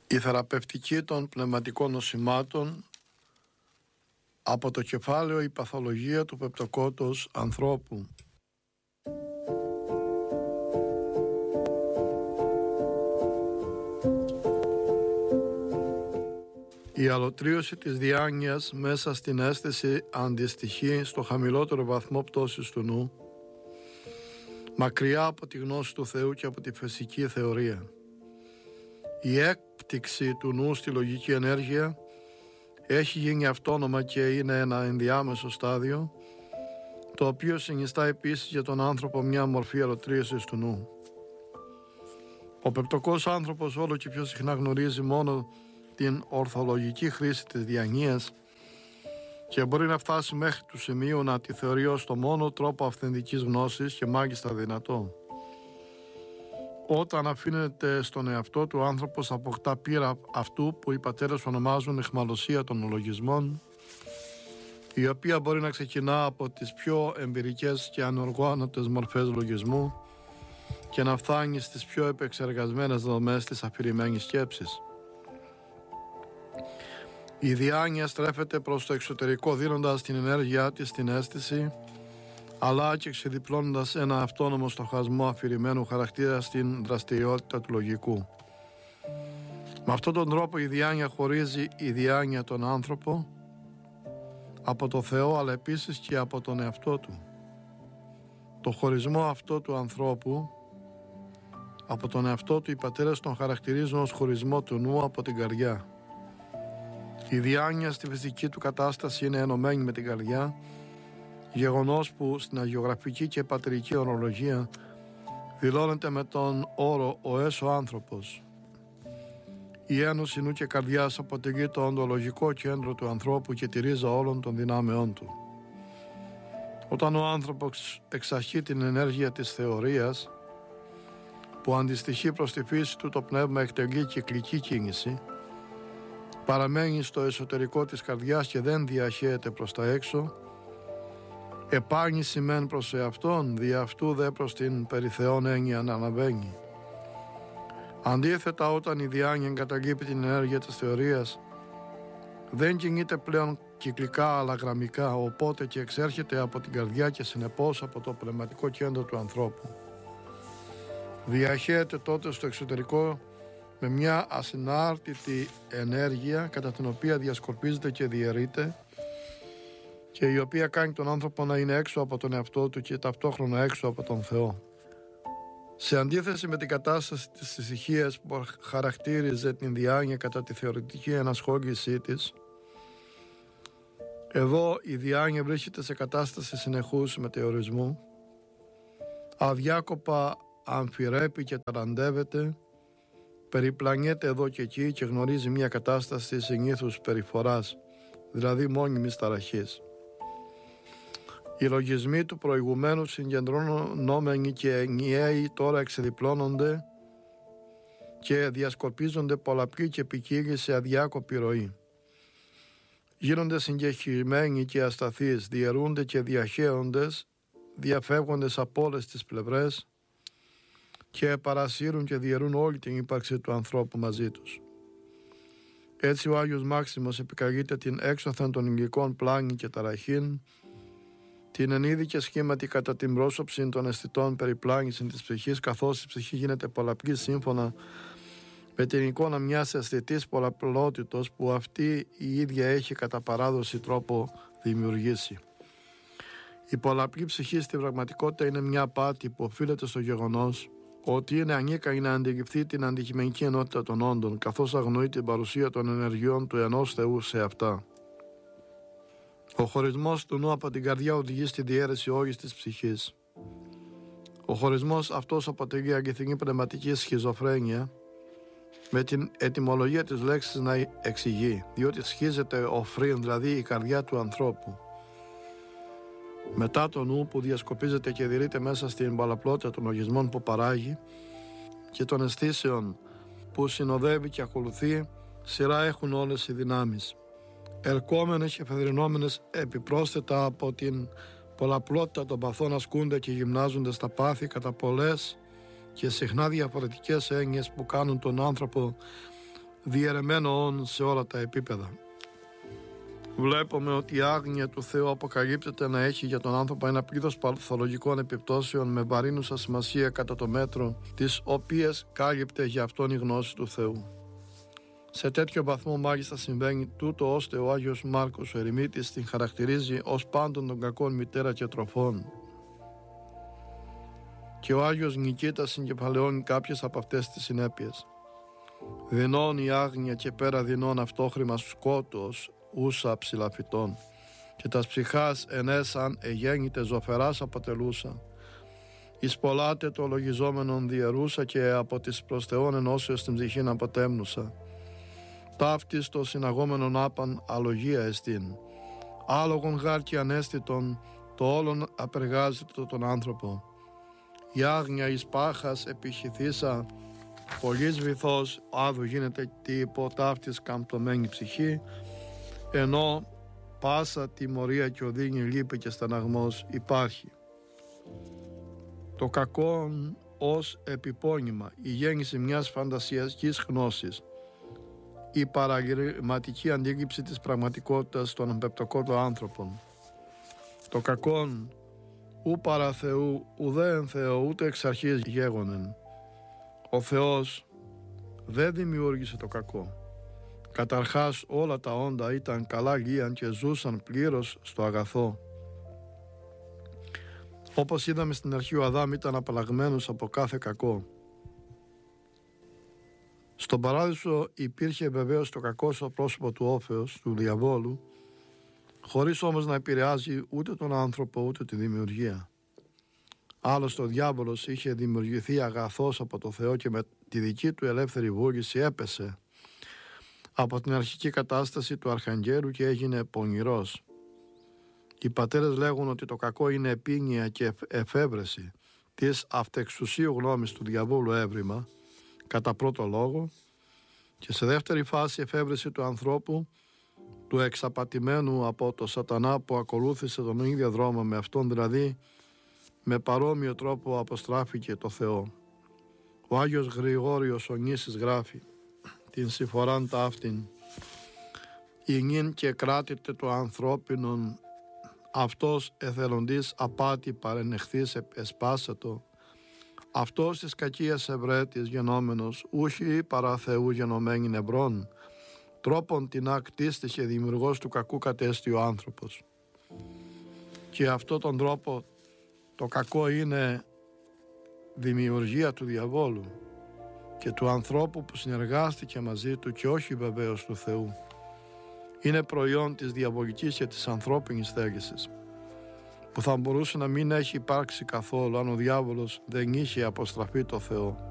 Η θεραπευτική των πνευματικών νοσημάτων, από το κεφάλαιο «Η παθολογία του πεπτοκότος ανθρώπου». Η αλωτρίωση της διάνοιας μέσα στην αίσθηση αντιστοιχεί στο χαμηλότερο βαθμό πτώσης του νου, μακριά από τη γνώση του Θεού και από τη φυσική θεωρία. Η έκπτυξη του νου στη λογική ενέργεια έχει γίνει αυτόνομα και είναι ένα ενδιάμεσο στάδιο, το οποίο συνιστά επίσης για τον άνθρωπο μια μορφή αλωτρίωσης του νου. Ο πεπτοκός άνθρωπος όλο και πιο συχνά γνωρίζει μόνο την ορθολογική χρήση της διανοίας και μπορεί να φτάσει μέχρι του σημείου να τη θεωρεί ως το μόνο τρόπο αυθεντικής γνώσης και μάλιστα δυνατό. Όταν αφήνεται στον εαυτό του, ο άνθρωπος αποκτά πείρα αυτού που οι πατέρες ονομάζουν αιχμαλωσία των λογισμών, η οποία μπορεί να ξεκινά από τις πιο εμπειρικές και ανοργάνωτες μορφές λογισμού και να φτάνει στις πιο επεξεργασμένες δομές της αφηρημένης σκέψης. Η διάνοια στρέφεται προς το εξωτερικό, δίνοντας την ενέργειά της στην αίσθηση, αλλά και ξεδιπλώνοντας ένα αυτόνομο στοχασμό αφηρημένου χαρακτήρα στην δραστηριότητα του λογικού. Με αυτόν τον τρόπο η διάνοια χωρίζει η διάνοια τον άνθρωπο από το Θεό, αλλά επίσης και από τον εαυτό του. Το χωρισμό αυτό του ανθρώπου από τον εαυτό του οι πατέρες τον χαρακτηρίζουν ως χωρισμό του νου από την καρδιά. Η διάνοια στη φυσική του κατάσταση είναι ενωμένη με την καρδιά, γεγονός που στην αγιογραφική και πατρική ορολογία δηλώνεται με τον όρο «ο έσω άνθρωπος». Η ένωση νου και καρδιάς αποτελεί το οντολογικό κέντρο του ανθρώπου και τη ρίζα όλων των δυνάμεών του. Όταν ο άνθρωπος εξαχεί την ενέργεια της θεωρίας, που αντιστοιχεί προς τη φύση του, το πνεύμα εκτελεί κυκλική κίνηση, παραμένει στο εσωτερικό της καρδιάς και δεν διαχέεται προς τα έξω, επάνηση μεν προς εαυτόν, δι' αυτού δε προς την περιθεόν έννοια να αναβαίνει. Αντίθετα, όταν η διάνοια εγκαταλείπει την ενέργεια της θεωρίας, δεν κινείται πλέον κυκλικά αλλά γραμμικά, οπότε και εξέρχεται από την καρδιά και συνεπώς από το πνευματικό κέντρο του ανθρώπου. Διαχέεται τότε στο εξωτερικό με μια ασυνάρτητη ενέργεια, κατά την οποία διασκορπίζεται και διαιρείται και η οποία κάνει τον άνθρωπο να είναι έξω από τον εαυτό του και ταυτόχρονα έξω από τον Θεό. Σε αντίθεση με την κατάσταση της ησυχίας που χαρακτήριζε την διάνοια κατά τη θεωρητική ενασχόλησή της, εδώ η διάνοια βρίσκεται σε κατάσταση συνεχούς μετεωρισμού, αδιάκοπα αμφιρέπει και ταραντεύεται, περιπλανιέται εδώ και εκεί και γνωρίζει μια κατάσταση συνήθους περιφοράς, δηλαδή μόνιμης ταραχής. Οι λογισμοί του προηγουμένου συγκεντρωνόμενοι και ενιαίοι τώρα εξεδιπλώνονται και διασκορπίζονται πολλαπλοί και ποικίλοι σε αδιάκοπη ροή. Γίνονται συγκεκριμένοι και ασταθείς, διαιρούνται και διαχέοντες, διαφεύγοντες από όλες τις πλευρές και παρασύρουν και διαιρούν όλη την ύπαρξη του ανθρώπου μαζί τους. Έτσι ο Άγιος Μάξιμος επικαλείται την έξωθεν των υλικών πλάνη και ταραχήν, την ενίδη και σχήματι κατά την πρόσωψη των αισθητών περιπλάνησης της ψυχής, καθώς η ψυχή γίνεται πολλαπλή σύμφωνα με την εικόνα μιας αισθητής πολλαπλότητος που αυτή η ίδια έχει κατά παράδοση τρόπο δημιουργήσει. Η πολλαπλή ψυχή στην πραγματικότητα είναι μια απάτη που οφείλεται στο γεγονός ότι είναι ανίκανη να αντιληφθεί την αντικειμενική ενότητα των όντων, καθώς αγνοεί την παρουσία των ενεργειών του ενός Θεού σε αυτά. Ο χωρισμός του νου από την καρδιά οδηγεί στη διαίρεση όλης της ψυχής. Ο χωρισμός αυτός αποτελεί αληθινή πνευματική σχιζοφρένεια, με την ετυμολογία της λέξης να εξηγεί, διότι σχίζεται ο φρύν, δηλαδή η καρδιά του ανθρώπου. Μετά το νου που διασκοπίζεται και διαιρείται μέσα στην πολλαπλότητα των λογισμών που παράγει και των αισθήσεων που συνοδεύει και ακολουθεί, σειρά έχουν όλες οι δυνάμεις, ερκόμενες και φεδρινόμενες επιπρόσθετα από την πολλαπλότητα των παθών, ασκούνται και γυμνάζονται στα πάθη κατά πολλές και συχνά διαφορετικές έννοιες που κάνουν τον άνθρωπο διαιρεμένο σε όλα τα επίπεδα. Βλέπουμε ότι η άγνοια του Θεού αποκαλύπτεται να έχει για τον άνθρωπο ένα πλήθος παθολογικών επιπτώσεων με βαρύνουσα σημασία κατά το μέτρο, τις οποίες κάλυπτε για αυτόν η γνώση του Θεού. Σε τέτοιο βαθμό μάλιστα συμβαίνει τούτο, ώστε ο Άγιος Μάρκος ο Ερημίτης την χαρακτηρίζει ως πάντων των κακών μητέρα και τροφών. Και ο Άγιος Νικήτας συγκεφαλαιώνει κάποιες από αυτές τις συνέπειες. Δεινών η άγνοια και πέρα δεινών αυτόχρημα σκότος ούσα ψηλαφιτών, και τας ψυχάς ενέσαν εγέννητε ζωφεράς αποτελούσα. Εις πολλάτε το λογιζόμενον διαιρούσα και από τις προς Θεόν ενώσεως την ψυχήν αποτέμνουσα. Ταύτης το συναγόμενον άπαν αλογία εστίν. Άλογον γάρ και ανέστητον το όλον απεργάζεται τον άνθρωπο. Η άγνοια εις πάχας επιχυθήσα, πολλής βυθός άδου γίνεται τι υπό ταύτης καμπτωμένη ψυχή, ενώ πάσα τιμωρία και οδύνη λύπη και στεναγμός υπάρχει. Το κακό ως επιπώνυμα, η γέννηση μιας φαντασιακής γνώσης, η παραγγελματική αντίληψη της πραγματικότητας των πεπτοκότων άνθρωπων. Το κακόν ου παρά Θεού, ουδέ εν Θεό, ούτε εξ αρχής γέγονεν. Ο Θεός δεν δημιούργησε το κακό. Καταρχάς όλα τα όντα ήταν καλά λίαν και ζούσαν πλήρως στο αγαθό. Όπως είδαμε στην αρχή, ο Αδάμ ήταν απαλλαγμένος από κάθε κακό. Στον παράδεισο υπήρχε βεβαίως το κακό στο πρόσωπο του όφεως, του διαβόλου, χωρίς όμως να επηρεάζει ούτε τον άνθρωπο ούτε τη δημιουργία. Άλλωστε ο διάβολος είχε δημιουργηθεί αγαθός από το Θεό και με τη δική του ελεύθερη βούληση έπεσε από την αρχική κατάσταση του αρχαγγέλου και έγινε πονηρός. Οι πατέρες λέγουν ότι το κακό είναι επίνοια και εφεύρεση της αυτεξουσίου γνώμης του διαβόλου έβριμα, κατά πρώτο λόγο, και σε δεύτερη φάση εφεύρεση του ανθρώπου, του εξαπατημένου από το σατανά που ακολούθησε τον ίδιο δρόμο με αυτόν, δηλαδή με παρόμοιο τρόπο αποστράφηκε το Θεό. Ο Άγιος Γρηγόριος ο Νήσης γράφει την συμφοράν ταύτην: «Ηνίν και κράτητε το ανθρώπινον, αυτός εθελοντής απάτη παρενεχθής εσπάσατο, αυτός της κακίας ευρέτης γενόμενος, ούχι παρά Θεού γενομένην εμπρών, τρόπον την ακτίστηκε δημιουργός του κακού κατέστη ο άνθρωπος». Και αυτόν τον τρόπο το κακό είναι δημιουργία του διαβόλου και του ανθρώπου που συνεργάστηκε μαζί του και όχι βεβαίως του Θεού. Είναι προϊόν της διαβολικής και της ανθρώπινης θέλησης, που θα μπορούσε να μην έχει υπάρξει καθόλου αν ο διάβολος δεν είχε αποστραφεί το Θεό.